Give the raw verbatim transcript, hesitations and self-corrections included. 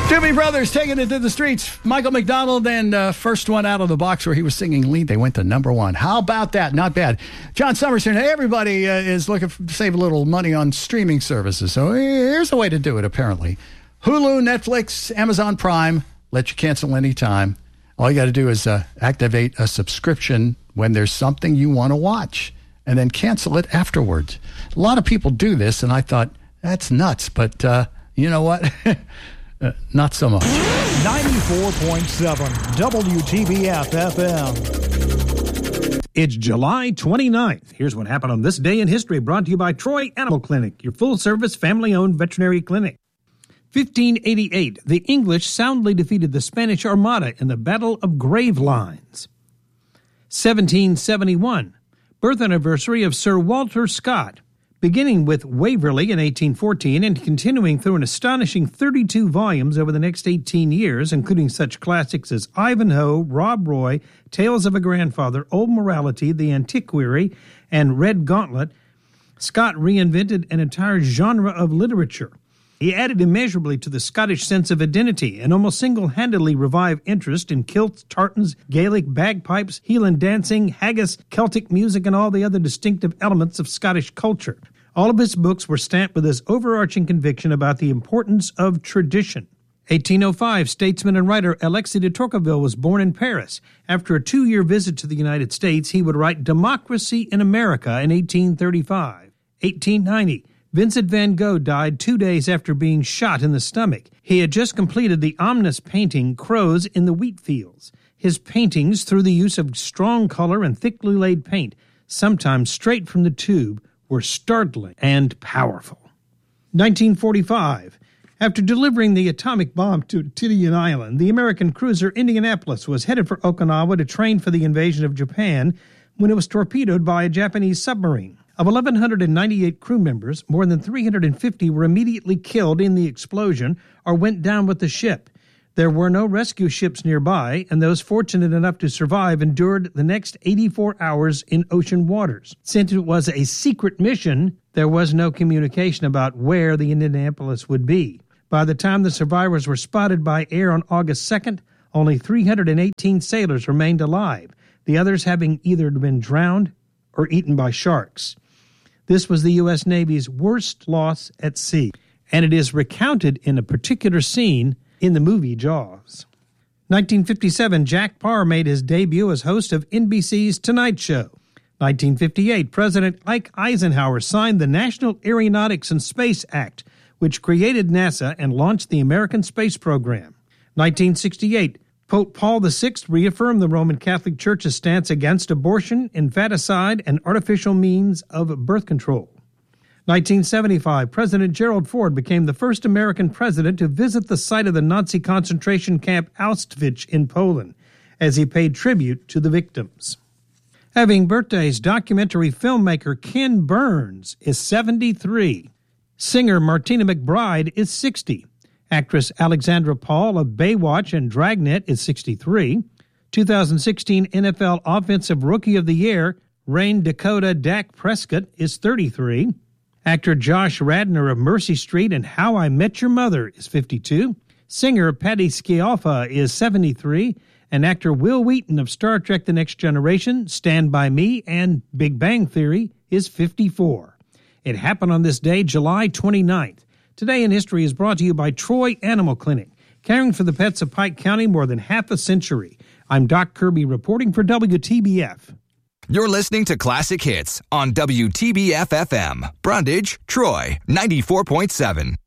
Doobie Brothers taking it to the streets. Michael McDonald and uh, first one out of the box where he was singing lead. They went to number one. How about that? Not bad. John Summerson, everybody uh, is looking to save a little money on streaming services. So here's a way to do it, apparently. Hulu, Netflix, Amazon Prime, let you cancel anytime. All you got to do is uh, activate a subscription when there's something you want to watch and then cancel it afterwards. A lot of people do this, and I thought, that's nuts. But uh, you know what? Uh, not so much. ninety-four point seven W T B F F M. It's July twenty-ninth. Here's what happened on this day in history, brought to you by Troy Animal Clinic, your full-service, family-owned veterinary clinic. fifteen eighty-eight, the English soundly defeated the Spanish Armada in the Battle of Gravelines. seventeen seventy-one, birth anniversary of Sir Walter Scott. Beginning with Waverley in eighteen fourteen and continuing through an astonishing thirty-two volumes over the next eighteen years, including such classics as Ivanhoe, Rob Roy, Tales of a Grandfather, Old Morality, The Antiquary, and Red Gauntlet, Scott reinvented an entire genre of literature. He added immeasurably to the Scottish sense of identity and almost single-handedly revived interest in kilts, tartans, Gaelic bagpipes, Hieland dancing, haggis, Celtic music, and all the other distinctive elements of Scottish culture. All of his books were stamped with his overarching conviction about the importance of tradition. eighteen oh five, statesman and writer Alexis de Tocqueville was born in Paris. After a two-year visit to the United States, he would write Democracy in America in eighteen thirty-five. eighteen ninety, Vincent van Gogh died two days after being shot in the stomach. He had just completed the ominous painting Crows in the Wheat Fields. His paintings, through the use of strong color and thickly laid paint, sometimes straight from the tube, were startling and powerful. nineteen forty-five. After delivering the atomic bomb to Tinian Island, the American cruiser Indianapolis was headed for Okinawa to train for the invasion of Japan when it was torpedoed by a Japanese submarine. Of one thousand one hundred ninety-eight crew members, more than three hundred fifty were immediately killed in the explosion or went down with the ship. There were no rescue ships nearby, and those fortunate enough to survive endured the next eighty-four hours in ocean waters. Since it was a secret mission, there was no communication about where the Indianapolis would be. By the time the survivors were spotted by air on August second, only three hundred eighteen sailors remained alive, the others having either been drowned or eaten by sharks. This was the U S Navy's worst loss at sea, and it is recounted in a particular scene in the movie Jaws. nineteen fifty-seven, Jack Paar made his debut as host of N B C's Tonight Show. nineteen fifty-eight, President Ike Eisenhower signed the National Aeronautics and Space Act, which created NASA and launched the American space program. nineteen sixty-eight, Pope Paul the Sixth reaffirmed the Roman Catholic Church's stance against abortion, infanticide, and artificial means of birth control. nineteen seventy-five, President Gerald Ford became the first American president to visit the site of the Nazi concentration camp Auschwitz in Poland, as he paid tribute to the victims. Having birthdays, documentary filmmaker Ken Burns is seventy-three. Singer Martina McBride is sixty. Actress Alexandra Paul of Baywatch and Dragnet is sixty-three. two thousand sixteen N F L Offensive Rookie of the Year, Rain Dakota Dak Prescott, is thirty-three. Actor Josh Radnor of Mercy Street and How I Met Your Mother is fifty-two. Singer Patty Scialfa is seventy-three. And actor Will Wheaton of Star Trek The Next Generation, Stand By Me, and Big Bang Theory is fifty-four. It happened on this day, July twenty-ninth. Today in History is brought to you by Troy Animal Clinic, caring for the pets of Pike County more than half a century. I'm Doc Kirby reporting for W T B F. You're listening to Classic Hits on W T B F F M. Brundage, Troy, ninety-four point seven.